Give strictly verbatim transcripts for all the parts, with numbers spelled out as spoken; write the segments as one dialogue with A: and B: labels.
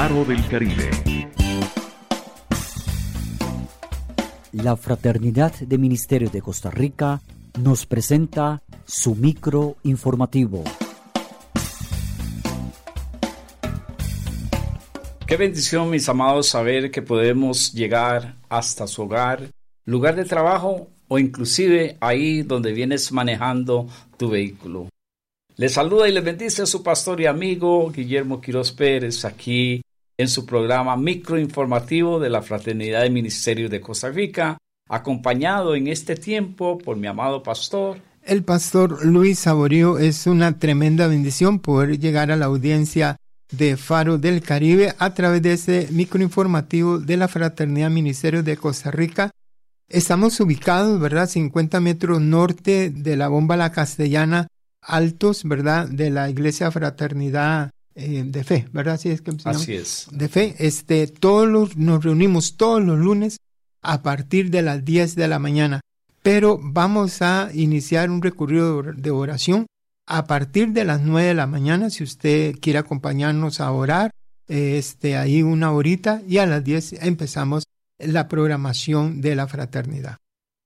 A: Faro del Caribe.
B: La Fraternidad de Ministerios de Costa Rica nos presenta su micro informativo.
C: Qué bendición, mis amados, saber que podemos llegar hasta su hogar, lugar de trabajo o inclusive ahí donde vienes manejando tu vehículo. Les saluda y les bendice a su pastor y amigo Guillermo Quiroz Pérez aquí en su programa microinformativo de la Fraternidad de Ministerios de Costa Rica, acompañado en este tiempo por mi amado pastor.
D: El pastor Luis Saborío. Es una tremenda bendición poder llegar a la audiencia de Faro del Caribe a través de este microinformativo de la Fraternidad Ministerios de Costa Rica. Estamos ubicados, ¿verdad?, cincuenta metros norte de la Bomba La Castellana, altos, ¿verdad?, de la Iglesia Fraternidad eh, de Fe, ¿verdad? Así es que se llama.
C: Así es.
D: De Fe. Este, todos los, nos reunimos todos los lunes a partir de las diez de la mañana. Pero vamos a iniciar un recorrido de oración a partir de las nueve de la mañana, si usted quiere acompañarnos a orar, este, ahí una horita, y a las diez empezamos la programación de la fraternidad.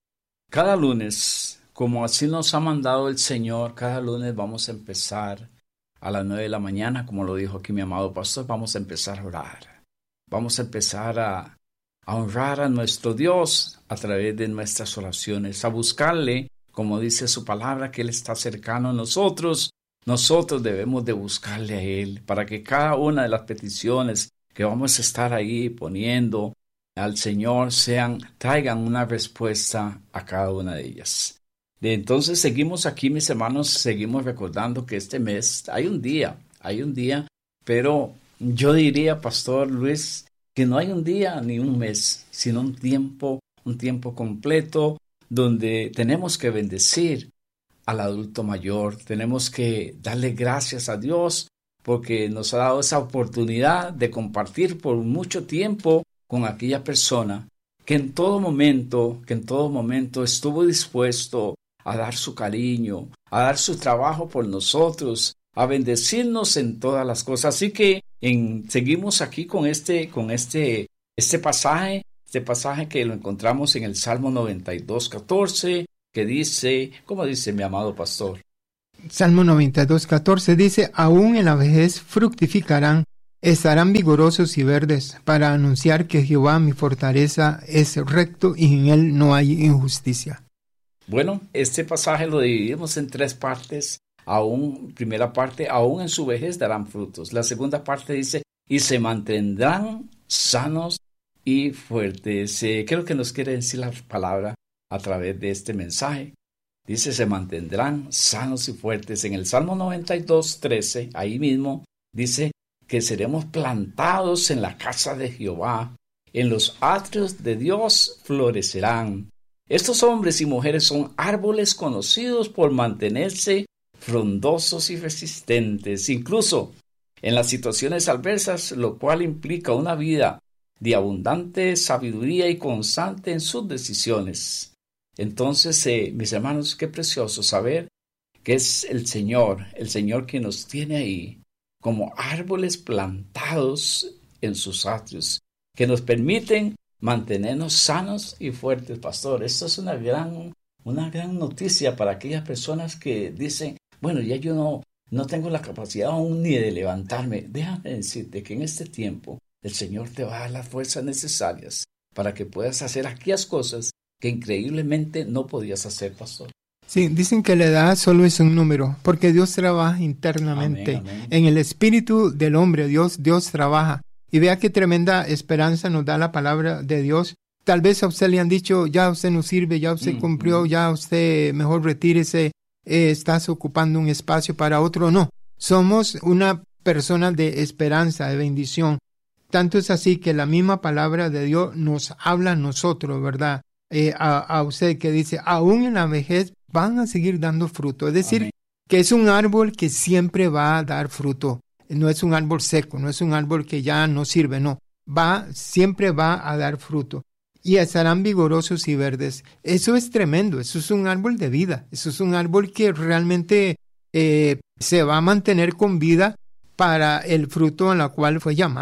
C: Cada lunes, como así nos ha mandado el Señor, cada lunes vamos a empezar a las nueve de la mañana, como lo dijo aquí mi amado pastor, vamos a empezar a orar. Vamos a empezar a, a honrar a nuestro Dios a través de nuestras oraciones, a buscarle. Como dice su palabra, que Él está cercano a nosotros, nosotros debemos de buscarle a Él para que cada una de las peticiones que vamos a estar ahí poniendo al Señor sean, traigan una respuesta a cada una de ellas. De entonces seguimos aquí, mis hermanos, seguimos recordando que este mes hay un día, hay un día, pero yo diría, Pastor Luis, que no hay un día ni un mes, sino un tiempo, un tiempo completo, donde tenemos que bendecir al adulto mayor, tenemos que darle gracias a Dios porque nos ha dado esa oportunidad de compartir por mucho tiempo con aquella persona que en todo momento, que en todo momento estuvo dispuesto a dar su cariño, a dar su trabajo por nosotros, a bendecirnos en todas las cosas. Así que en, seguimos aquí con este, con este, este pasaje. Este pasaje que lo encontramos en el Salmo noventa y dos, catorce, que dice, ¿cómo dice mi amado pastor?
D: Salmo noventa y dos, catorce dice, aún en la vejez fructificarán, estarán vigorosos y verdes, para anunciar que Jehová mi fortaleza es recto y en él no hay injusticia.
C: Bueno, este pasaje lo dividimos en tres partes. Aún, primera parte, aún en su vejez darán frutos. La segunda parte dice, y se mantendrán sanos y fuertes. Eh, ¿Qué es lo que nos quiere decir la palabra a través de este mensaje? Dice, se mantendrán sanos y fuertes. En el Salmo noventa y dos, trece, ahí mismo, dice que seremos plantados en la casa de Jehová. En los atrios de Dios florecerán. Estos hombres y mujeres son árboles conocidos por mantenerse frondosos y resistentes, incluso en las situaciones adversas, lo cual implica una vida de abundante sabiduría y constante en sus decisiones. Entonces, eh, mis hermanos, qué precioso saber que es el Señor, el Señor que nos tiene ahí como árboles plantados en sus atrios, que nos permiten mantenernos sanos y fuertes, pastor. Esto es una gran, una gran noticia para aquellas personas que dicen, bueno, ya yo no, no tengo la capacidad aún ni de levantarme. Déjame decirte que en este tiempo el Señor te va a dar las fuerzas necesarias para que puedas hacer aquellas cosas que increíblemente no podías hacer, pastor.
D: Sí, dicen que la edad solo es un número, porque Dios trabaja internamente.
C: Amén, amén.
D: En el espíritu del hombre, Dios, Dios trabaja. Y vea qué tremenda esperanza nos da la palabra de Dios. Tal vez a usted le han dicho, ya usted no sirve, ya usted mm, cumplió, mm. ya usted mejor retírese, eh, estás ocupando un espacio para otro. No, somos una persona de esperanza, de bendición. Tanto es así que la misma palabra de Dios nos habla a nosotros, ¿verdad? Eh, a, a usted que dice, aún en la vejez van a seguir dando fruto. Es decir, amén, que es un árbol que siempre va a dar fruto. No es un árbol seco, no es un árbol que ya no sirve, no. Va, siempre va a dar fruto. Y estarán vigorosos y verdes. Eso es tremendo, eso es un árbol de vida. Eso es un árbol que realmente eh, se va a mantener con vida para el fruto en el cual fue llamado.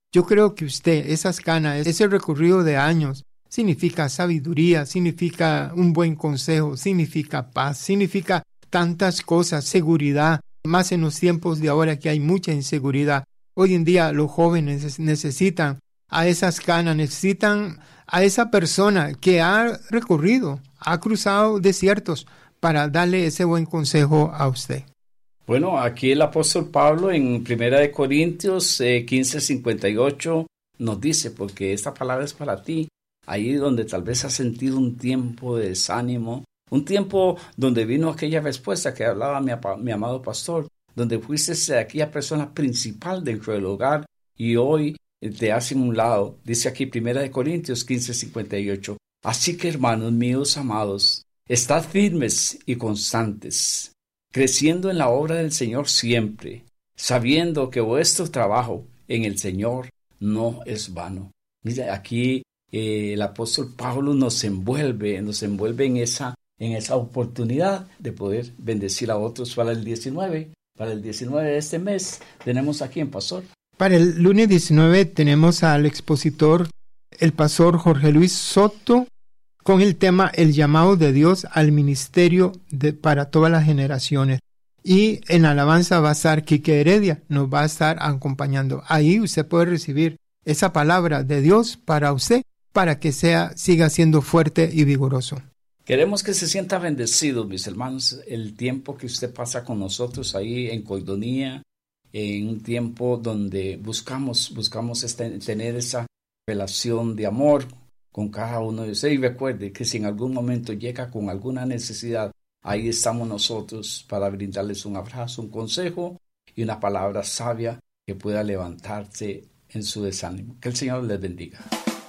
D: Yo creo que usted, esas canas, ese recorrido de años, significa sabiduría, significa un buen consejo, significa paz, significa tantas cosas, seguridad, más en los tiempos de ahora que hay mucha inseguridad. Hoy en día los jóvenes necesitan a esas canas, necesitan a esa persona que ha recorrido, ha cruzado desiertos para darle ese buen consejo a usted.
C: Bueno, aquí el apóstol Pablo en Primera de Corintios eh, quince cincuenta y ocho nos dice, porque esta palabra es para ti, ahí donde tal vez has sentido un tiempo de desánimo, un tiempo donde vino aquella respuesta que hablaba mi, mi amado pastor, donde fuiste aquella persona principal dentro del hogar y hoy te hacen un lado. Dice aquí Primera de Corintios quince cincuenta y ocho, así que hermanos míos amados, estad firmes y constantes, creciendo en la obra del Señor siempre, sabiendo que vuestro trabajo en el Señor no es vano. Mira, aquí eh, el apóstol Pablo nos envuelve, nos envuelve en esa, en esa oportunidad de poder bendecir a otros para el diecinueve. Para el diecinueve de este mes tenemos aquí en Pastor.
D: Para el lunes diecinueve tenemos al expositor, el pastor Jorge Luis Soto, con el tema El llamado de Dios al ministerio de, para todas las generaciones. Y en alabanza va a estar Quique Heredia, nos va a estar acompañando. Ahí usted puede recibir esa palabra de Dios para usted, para que sea, siga siendo fuerte y vigoroso.
C: Queremos que se sienta bendecido, mis hermanos, el tiempo que usted pasa con nosotros ahí en Coidonía, en un tiempo donde buscamos, buscamos este, tener esa relación de amor con cada uno de ustedes. Y recuerde que si en algún momento llega con alguna necesidad, ahí estamos nosotros para brindarles un abrazo, un consejo y una palabra sabia que pueda levantarse en su desánimo. Que el Señor les bendiga.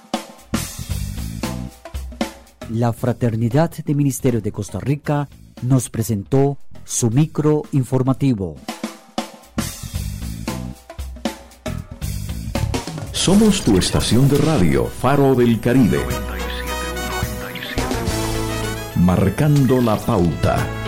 B: La Fraternidad de Ministerios de Costa Rica nos presentó su micro informativo.
A: Somos tu estación de radio, Faro del Caribe. Marcando la pauta.